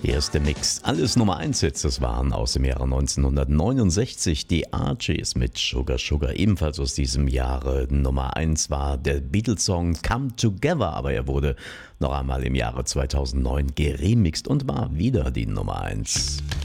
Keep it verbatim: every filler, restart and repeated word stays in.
Erste Mix. Alles Nummer eins Hits. Das waren aus dem Jahre neunzehnhundertneunundsechzig die Archies mit Sugar Sugar. Ebenfalls aus diesem Jahre Nummer eins war der Beatles-Song Come Together. Aber er wurde noch einmal im Jahre zweitausendneun geremixed und war wieder die Nummer eins.